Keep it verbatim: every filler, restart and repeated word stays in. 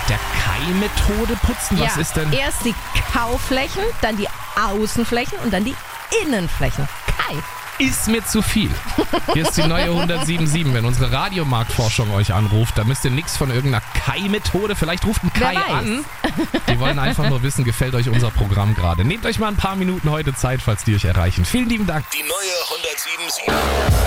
der Kai-Methode putzen? Was ja, ist denn? Erst die Kauflächen, dann die Außenflächen und dann die Innenflächen. Kai. Ist mir zu viel. Hier ist die neue hundertsieben Komma sieben. Wenn unsere Radiomarktforschung euch anruft, da müsst ihr nichts von irgendeiner Kai-Methode. Vielleicht ruft ein Kai an. Die wollen einfach nur wissen, gefällt euch unser Programm gerade. Nehmt euch mal ein paar Minuten heute Zeit, falls die euch erreichen. Vielen lieben Dank. Die neue hundertsieben Komma sieben.